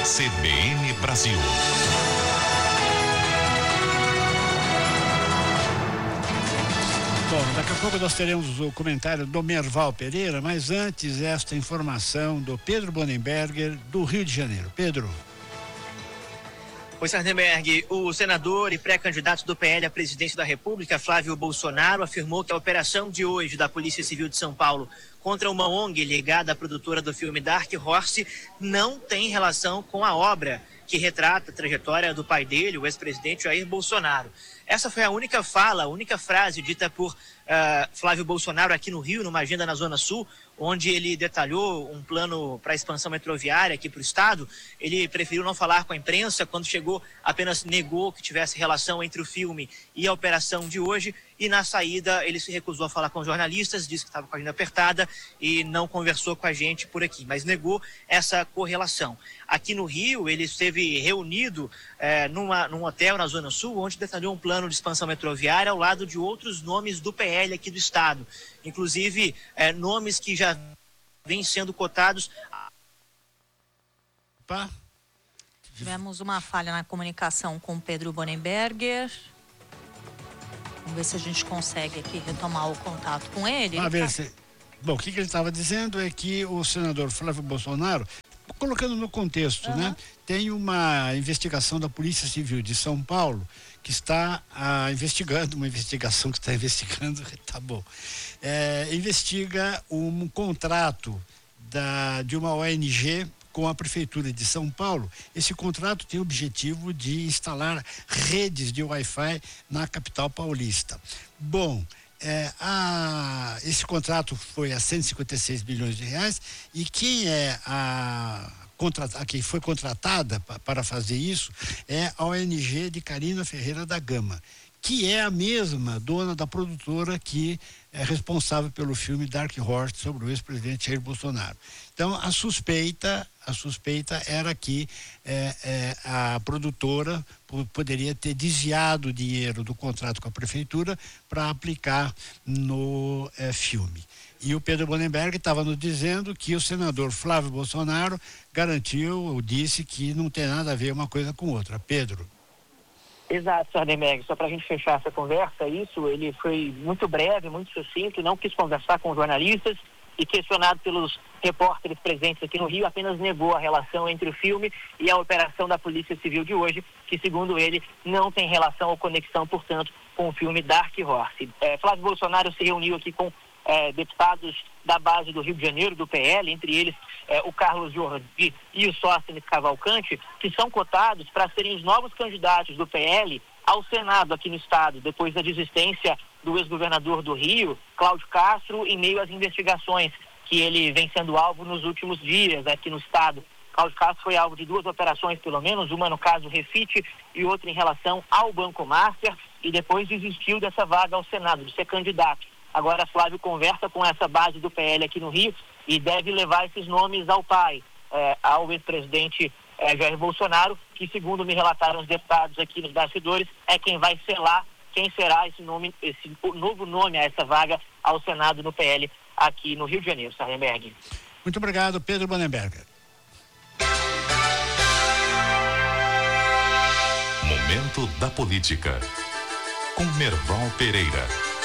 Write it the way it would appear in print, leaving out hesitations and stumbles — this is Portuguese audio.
CBN Brasil. Bom, daqui a pouco nós teremos o comentário do Merval Pereira, mas antes esta informação do Pedro Bonenberger, do Rio de Janeiro. Pedro. Oi, Sardenberg. O senador e pré-candidato do PL à presidência da República, Flávio Bolsonaro, afirmou que a operação de hoje da Polícia Civil de São Paulo contra uma ONG ligada à produtora do filme Dark Horse não tem relação com a obra que retrata a trajetória do pai dele, o ex-presidente Jair Bolsonaro. Essa foi a única fala, a única frase dita por Flávio Bolsonaro aqui no Rio, numa agenda na Zona Sul, onde ele detalhou um plano para a expansão metroviária aqui para o estado. Ele preferiu não falar com a imprensa. Quando chegou, apenas negou que tivesse relação entre o filme e a operação de hoje. E na saída ele se recusou a falar com jornalistas, disse que estava com a agenda apertada e não conversou com a gente por aqui, mas negou essa correlação. Aqui no Rio ele esteve reunido num hotel na Zona Sul, onde detalhou um plano de expansão metroviária ao lado de outros nomes do PL aqui do estado, inclusive nomes que já vêm sendo cotados. Opa. Tivemos uma falha na comunicação com o Pedro Bonenberger. Vamos ver se a gente consegue aqui retomar o contato com ele. Bom, o que ele estava dizendo é que o senador Flávio Bolsonaro, colocando no contexto, né? Tem uma investigação da Polícia Civil de São Paulo que está investigando, tá bom, investiga um contrato de uma ONG com a Prefeitura de São Paulo. Esse contrato tem o objetivo de instalar redes de Wi-Fi na capital paulista. Bom, esse contrato foi a 156 bilhões de reais e quem quem foi contratada para fazer isso é a ONG de Carina Ferreira da Gama, que é a mesma dona da produtora que é responsável pelo filme Dark Horse sobre o ex-presidente Jair Bolsonaro. Então, a suspeita era que a produtora poderia ter desviado o dinheiro do contrato com a prefeitura para aplicar no filme. E o Pedro Bonenberg estava nos dizendo que o senador Flávio Bolsonaro disse que não tem nada a ver uma coisa com outra. Pedro. Exato, Sardenberg. Só para a gente fechar essa conversa, ele foi muito breve, muito sucinto, não quis conversar com jornalistas e, questionado pelos repórteres presentes aqui no Rio, apenas negou a relação entre o filme e a operação da Polícia Civil de hoje, que, segundo ele, não tem relação ou conexão, portanto, com o filme Dark Horse. Flávio Bolsonaro se reuniu aqui com deputados da base do Rio de Janeiro, do PL, entre eles o Carlos Jordi e o Sóstenes Cavalcante, que são cotados para serem os novos candidatos do PL ao Senado aqui no estado, depois da desistência do ex-governador do Rio, Cláudio Castro, em meio às investigações que ele vem sendo alvo nos últimos dias aqui no estado. Cláudio Castro foi alvo de 2 operações, pelo menos, uma no caso Refit e outra em relação ao Banco Master, e depois desistiu dessa vaga ao Senado, de ser candidato. Agora Flávio conversa com essa base do PL aqui no Rio e deve levar esses nomes ao pai, ao ex-presidente Jair Bolsonaro, que, segundo me relataram os deputados aqui nos bastidores, é quem vai selar quem será esse novo nome a essa vaga ao Senado no PL aqui no Rio de Janeiro. Sardenberg. Muito obrigado, Pedro Bonenberger. Momento da Política, com Merval Pereira.